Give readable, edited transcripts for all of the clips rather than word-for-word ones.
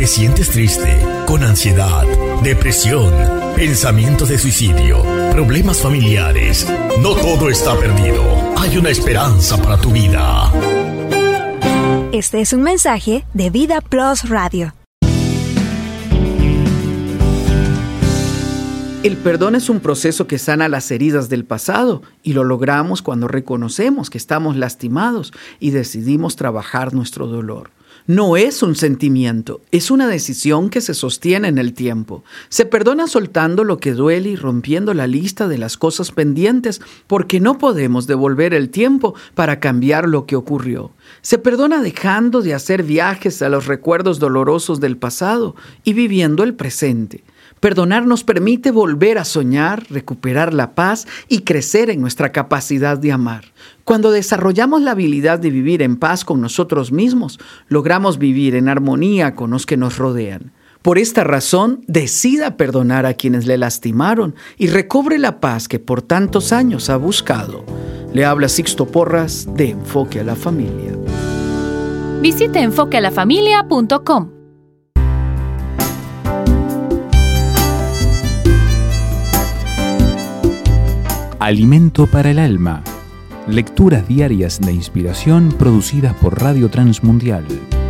¿Te sientes triste, con ansiedad, depresión, pensamientos de suicidio, problemas familiares? No todo está perdido. Hay una esperanza para tu vida. Este es un mensaje de Vida Plus Radio. El perdón es un proceso que sana las heridas del pasado y lo logramos cuando reconocemos que estamos lastimados y decidimos trabajar nuestro dolor. No es un sentimiento, es una decisión que se sostiene en el tiempo. Se perdona soltando lo que duele y rompiendo la lista de las cosas pendientes porque no podemos devolver el tiempo para cambiar lo que ocurrió. Se perdona dejando de hacer viajes a los recuerdos dolorosos del pasado y viviendo el presente. Perdonar nos permite volver a soñar, recuperar la paz y crecer en nuestra capacidad de amar. Cuando desarrollamos la habilidad de vivir en paz con nosotros mismos, logramos vivir en armonía con los que nos rodean. Por esta razón, decida perdonar a quienes le lastimaron y recobre la paz que por tantos años ha buscado. Le habla Sixto Porras de Enfoque a la Familia. Visite enfoquealafamilia.com. Alimento para el alma. Lecturas diarias de inspiración producidas por Radio Transmundial.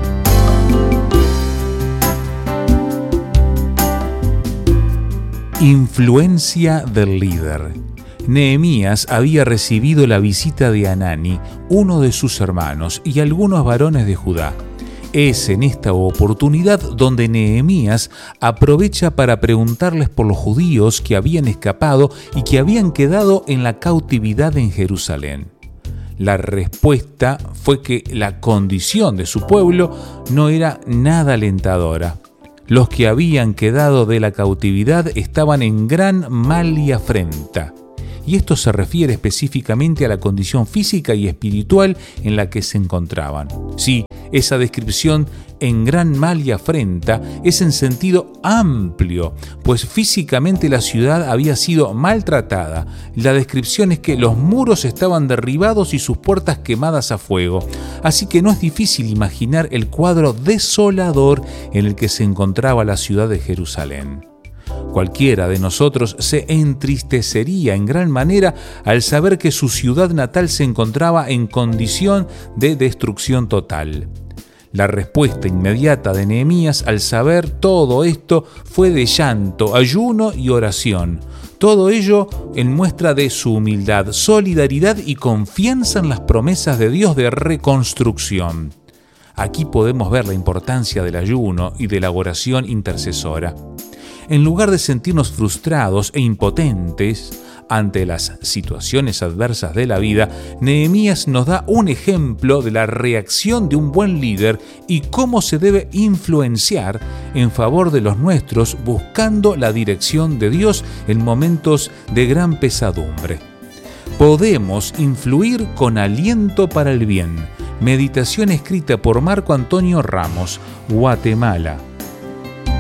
Influencia del líder. Nehemías había recibido la visita de Hanani, uno de sus hermanos, y algunos varones de Judá. Es en esta oportunidad donde Nehemías aprovecha para preguntarles por los judíos que habían escapado y que habían quedado en la cautividad en Jerusalén. La respuesta fue que la condición de su pueblo no era nada alentadora. Los que habían quedado de la cautividad estaban en gran mal y afrenta. Y esto se refiere específicamente a la condición física y espiritual en la que se encontraban. Sí, esa descripción en gran mal y afrenta es en sentido amplio, pues físicamente la ciudad había sido maltratada. La descripción es que los muros estaban derribados y sus puertas quemadas a fuego. Así que no es difícil imaginar el cuadro desolador en el que se encontraba la ciudad de Jerusalén. Cualquiera de nosotros se entristecería en gran manera al saber que su ciudad natal se encontraba en condición de destrucción total. La respuesta inmediata de Nehemías al saber todo esto fue de llanto, ayuno y oración. Todo ello en muestra de su humildad, solidaridad y confianza en las promesas de Dios de reconstrucción. Aquí podemos ver la importancia del ayuno y de la oración intercesora. En lugar de sentirnos frustrados e impotentes ante las situaciones adversas de la vida, Nehemías nos da un ejemplo de la reacción de un buen líder y cómo se debe influenciar en favor de los nuestros buscando la dirección de Dios en momentos de gran pesadumbre. Podemos influir con aliento para el bien. Meditación escrita por Marco Antonio Ramos, Guatemala.